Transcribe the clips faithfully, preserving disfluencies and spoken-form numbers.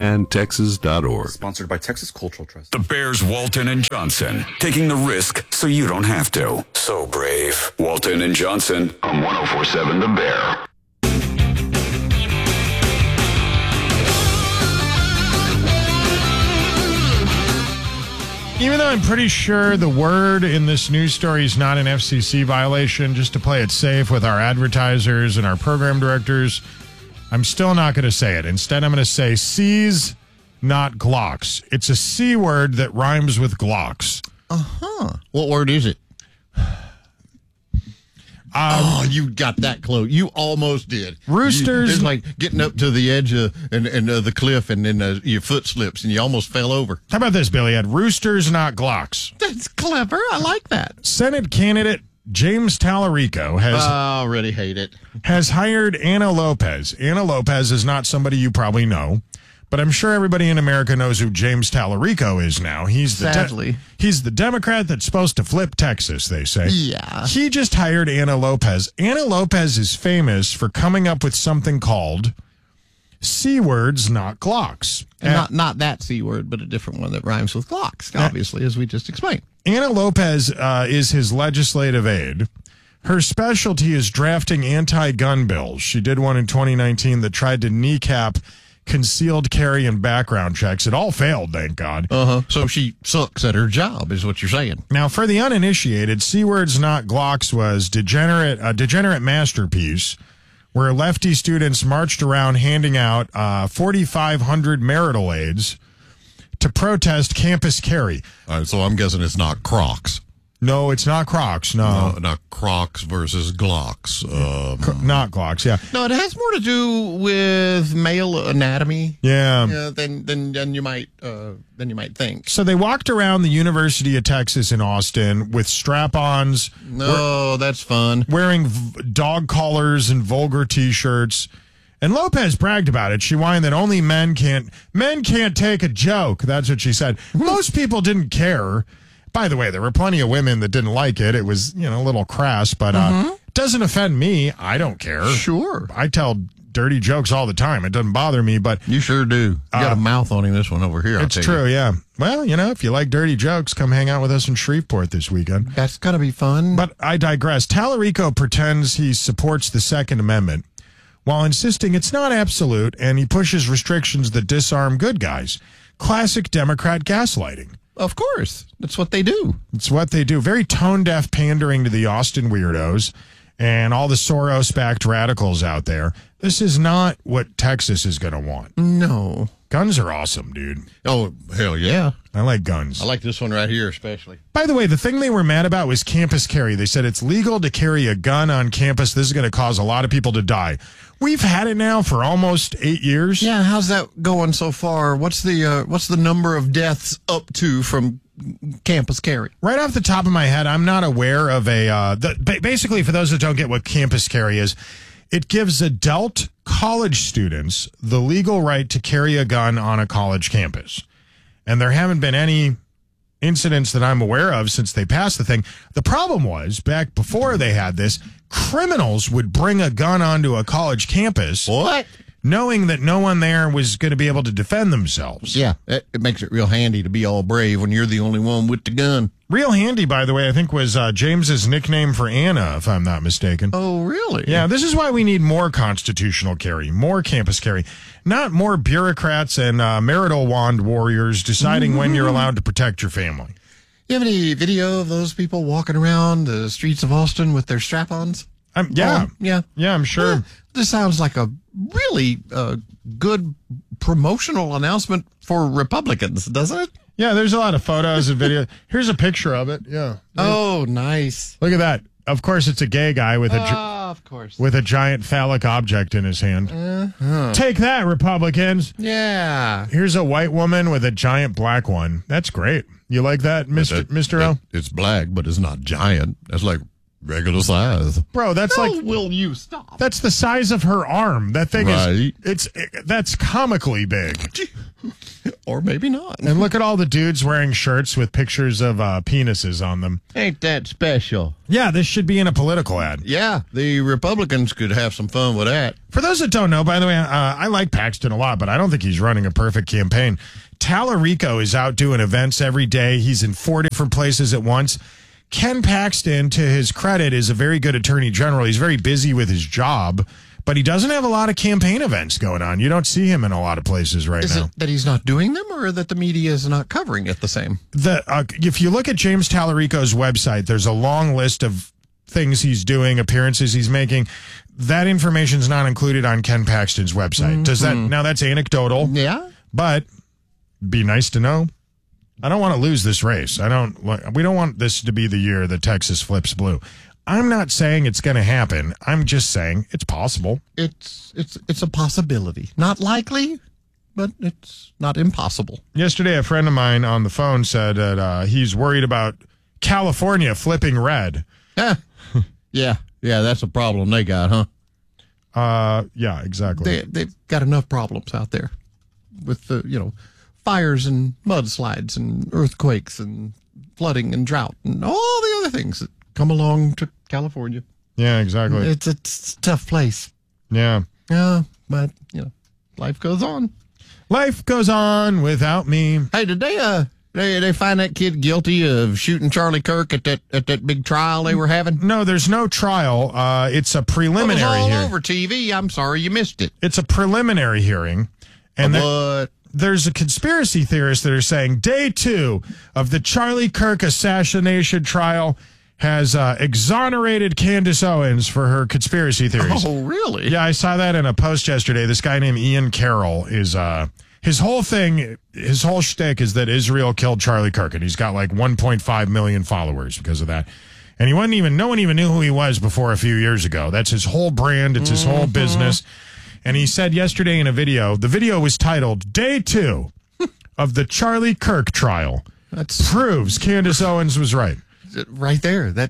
and Texas dot org. Sponsored by Texas Cultural Trust. The Bears, Walton and Johnson, taking the risk so you don't have to. So brave. Walton and Johnson on one oh four point seven The Bear. Even though I'm pretty sure the word in this news story is not an F C C violation, just to play it safe with our advertisers and our program directors, I'm still not going to say it. Instead, I'm going to say C's, not Glocks. It's a C word that rhymes with Glocks. Uh-huh. What word is it? Um, oh, you got that close. You almost did. Roosters. You, it's like getting up to the edge of and, and uh, the cliff, and then uh, your foot slips, and you almost fell over. How about this, Billy Ed? Roosters, not Glocks. That's clever. I like that. Senate candidate James Tallarico has I already hate it. has hired Anna Lopez. Anna Lopez is not somebody you probably know, but I'm sure everybody in America knows who James Tallarico is now. He's the Sadly. De- he's the Democrat that's supposed to flip Texas, they say. Yeah. He just hired Anna Lopez. Anna Lopez is famous for coming up with something called C words, not Glocks. And not not that C word, but a different one that rhymes with Glocks, obviously, as we just explained. Anna Lopez uh, is his legislative aide. Her specialty is drafting anti-gun bills. She did one in twenty nineteen that tried to kneecap concealed carry and background checks. It all failed, thank God. Uh-huh. So she sucks at her job, is what you're saying. Now, for the uninitiated, C words, not Glocks was degenerate, a degenerate masterpiece where lefty students marched around handing out uh, forty-five hundred marital aids to protest campus carry. All right, so I'm guessing it's not Crocs. No, it's not Crocs. No, no not Crocs versus Glocks. Um, C- not Glocks. Yeah. No, it has more to do with male anatomy. Yeah. Yeah. Than than than you might uh, than you might think. So they walked around the University of Texas in Austin with strap-ons. No, we- that's fun. Wearing v- dog collars and vulgar T-shirts. And Lopez bragged about it. She whined that only men can't men can't take a joke. That's what she said. Most people didn't care. By the way, there were plenty of women that didn't like it. It was, you know, a little crass, but uh, mm-hmm. it doesn't offend me. I don't care. Sure. I tell dirty jokes all the time. It doesn't bother me, but... You sure do. You got uh, a mouth on him, this one over here. It's true, you. yeah. Well, you know, if you like dirty jokes, come hang out with us in Shreveport this weekend. That's going to be fun. But I digress. Tallarico pretends he supports the Second Amendment while insisting it's not absolute, and he pushes restrictions that disarm good guys. Classic Democrat gaslighting. Of course. That's what they do. It's what they do. Very tone-deaf pandering to the Austin weirdos and all the Soros-backed radicals out there. This is not what Texas is going to want. No. Guns are awesome, dude. Oh, hell yeah. I like guns. I like this one right here especially. By the way, the thing they were mad about was campus carry. They said it's legal to carry a gun on campus. This is going to cause a lot of people to die. We've had it now for almost eight years. Yeah, how's that going so far? What's the uh, what's the number of deaths up to from campus carry? Right off the top of my head, I'm not aware of a... Uh, the, basically, for those that don't get what campus carry is, it gives adult college students the legal right to carry a gun on a college campus. And there haven't been any incidents that I'm aware of since they passed the thing. The problem was, back before they had this, criminals would bring a gun onto a college campus. What? Knowing that no one there was going to be able to defend themselves. Yeah, it, it makes it real handy to be all brave when you're the only one with the gun. Real handy, by the way, I think was uh, James's nickname for Anna, if I'm not mistaken. Oh, really? Yeah, this is why we need more constitutional carry, more campus carry, not more bureaucrats and uh, marital wand warriors deciding mm-hmm. when you're allowed to protect your family. You have any video of those people walking around the streets of Austin with their strap-ons? Um, yeah. Oh, yeah. Yeah, I'm sure. Yeah, this sounds like a really uh, good promotional announcement for Republicans, doesn't it? Yeah, there's a lot of photos and videos. Here's a picture of it. Yeah. Oh, nice. Look at that. Of course, it's a gay guy with a gi- uh, of course. with a giant phallic object in his hand. Uh-huh. Take that, Republicans. Yeah. Here's a white woman with a giant black one. That's great. You like that, Mister That, Mister that, O? It's black, but it's not giant. That's like regular size. Bro, that's How like... will you stop? That's the size of her arm. That thing right. is... It's... It, that's comically big. Or maybe not. And look at all the dudes wearing shirts with pictures of uh, penises on them. Ain't that special? Yeah, this should be in a political ad. Yeah, the Republicans could have some fun with that. For those that don't know, by the way, uh, I like Paxton a lot, but I don't think he's running a perfect campaign. Tallarico is out doing events every day. He's in four different places at once. Ken Paxton, to his credit, is a very good attorney general. He's very busy with his job, but he doesn't have a lot of campaign events going on. You don't see him in a lot of places right is now. Is it that he's not doing them, or that the media is not covering it the same? The uh, if you look at James Tallarico's website, there's a long list of things he's doing, appearances he's making. That information's not included on Ken Paxton's website. Mm-hmm. Does that now? That's anecdotal. Yeah, but be nice to know. I don't want to lose this race. I don't. We don't want this to be the year that Texas flips blue. I'm not saying it's going to happen. I'm just saying it's possible. It's it's it's a possibility. Not likely, but it's not impossible. Yesterday, a friend of mine on the phone said that uh, he's worried about California flipping red. Eh. yeah, yeah, that's a problem they got, huh? Uh, yeah, exactly. They they've got enough problems out there with the you know fires and mudslides and earthquakes and flooding and drought and all the other things that come along to California. Yeah, exactly. It's a, it's a tough place. Yeah. Yeah, but, you know, life goes on. Life goes on without me. Hey, did they, uh, they, they find that kid guilty of shooting Charlie Kirk at that at that big trial they were having? No, there's no trial. Uh, it's a preliminary hearing. It was all hearing. over T V. I'm sorry you missed it. It's a preliminary hearing. And what? There's a conspiracy theorist that are saying day two of the Charlie Kirk assassination trial has uh, exonerated Candace Owens for her conspiracy theories. Oh, really? Yeah, I saw that in a post yesterday. This guy named Ian Carroll is, uh, his whole thing, his whole shtick is that Israel killed Charlie Kirk, and he's got like one point five million followers because of that. And he wasn't even, no one even knew who he was before a few years ago. That's his whole brand. It's his mm-hmm. whole business. And he said yesterday in a video, the video was titled Day Two of the Charlie Kirk Trial. That proves Candace Owens was right. Right there. That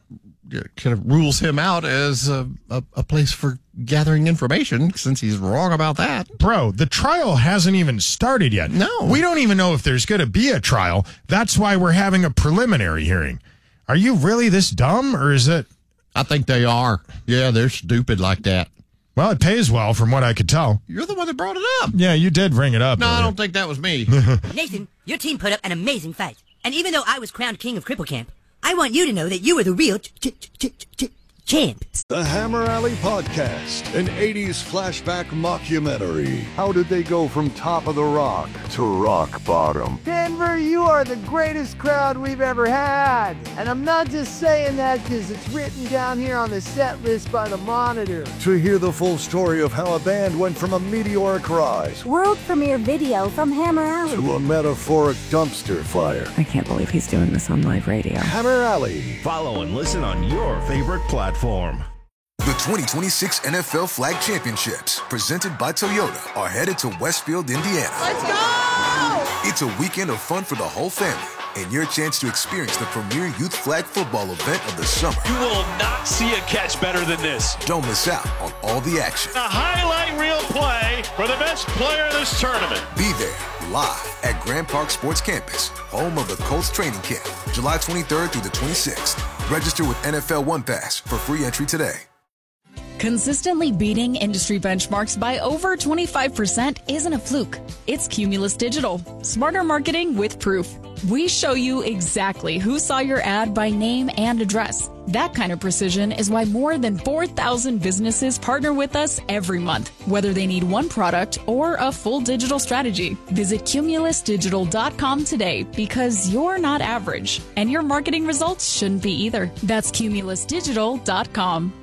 kind of rules him out as a, a, a place for gathering information since he's wrong about that. Bro, the trial hasn't even started yet. No. We don't even know if there's going to be a trial. That's why we're having a preliminary hearing. Are you really this dumb, or is it? I think they are. Yeah, they're stupid like that. Well, it pays well from what I could tell. You're the one that brought it up. Yeah, you did bring it up. No, earlier. I don't think that was me. Nathan, your team put up an amazing fight. And even though I was crowned king of Cripple Camp, I want you to know that you were the real ch- ch- ch- ch- champ. The Hammer Alley Podcast, an eighties flashback mockumentary. How did they go from top of the rock to rock bottom? Denver, you are the greatest crowd we've ever had. And I'm not just saying that because it's written down here on the set list by the Monitor. To hear the full story of how a band went from a meteoric rise, world premiere video from Hammer Alley, to a metaphoric dumpster fire. I can't believe he's doing this on live radio. Hammer Alley. Follow and listen on your favorite platform. The twenty twenty-six N F L Flag Championships, presented by Toyota, are headed to Westfield, Indiana. Let's go! It's a weekend of fun for the whole family, and your chance to experience the premier youth flag football event of the summer. You will not see a catch better than this. Don't miss out on all the action. A highlight reel play for the best player of this tournament. Be there, live at Grand Park Sports Campus, home of the Colts training camp, July twenty-third through the twenty-sixth. Register with N F L One Pass for free entry today. Consistently beating industry benchmarks by over twenty-five percent isn't a fluke. It's Cumulus Digital. Smarter marketing with proof. We show you exactly who saw your ad by name and address. That kind of precision is why more than four thousand businesses partner with us every month, whether they need one product or a full digital strategy. Visit cumulus digital dot com today because you're not average, and your marketing results shouldn't be either. That's cumulus digital dot com.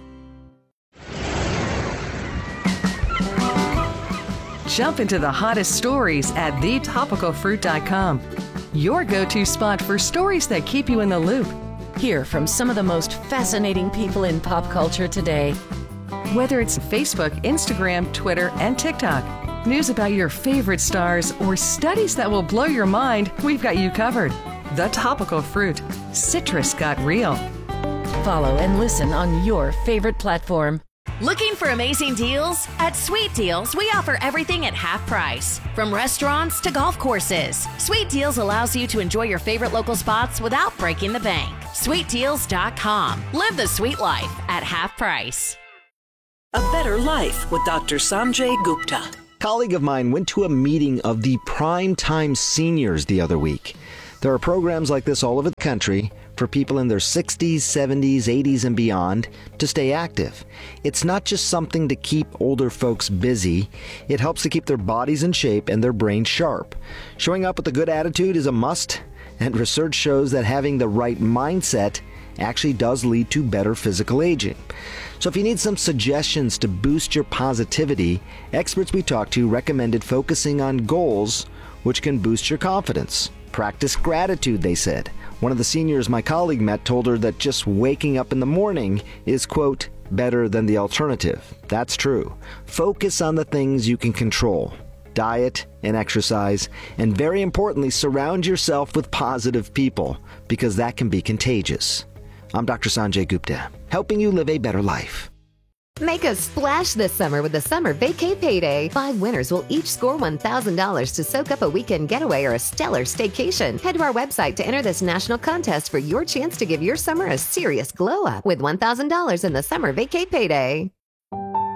Jump into the hottest stories at the topical fruit dot com. Your go-to spot for stories that keep you in the loop. Hear from some of the most fascinating people in pop culture today. Whether it's Facebook, Instagram, Twitter, and TikTok, news about your favorite stars, or studies that will blow your mind, we've got you covered. The Topical Fruit. Citrus got real. Follow and listen on your favorite platform. Looking for amazing deals? At Sweet Deals, we offer everything at half price. From restaurants to golf courses, Sweet Deals allows you to enjoy your favorite local spots without breaking the bank. sweet deals dot com. Live the sweet life at half price. A Better Life with Doctor Sanjay Gupta. A colleague of mine went to a meeting of the Primetime Seniors the other week. There are programs like this all over the country for people in their sixties, seventies, eighties, and beyond to stay active. It's not just something to keep older folks busy. It helps to keep their bodies in shape and their brains sharp. Showing up with a good attitude is a must, and research shows that having the right mindset actually does lead to better physical aging. So if you need some suggestions to boost your positivity, experts we talked to recommended focusing on goals which can boost your confidence. Practice gratitude, they said. One of the seniors my colleague met told her that just waking up in the morning is, quote, better than the alternative. That's true. Focus on the things you can control. Diet and exercise, and very importantly, surround yourself with positive people, because that can be contagious. I'm Doctor Sanjay Gupta, helping you live a better life. Make a splash this summer with the Summer Vacay Payday. Five winners will each score one thousand dollars to soak up a weekend getaway or a stellar staycation. Head to our website to enter this national contest for your chance to give your summer a serious glow up with one thousand dollars in the Summer Vacay Payday.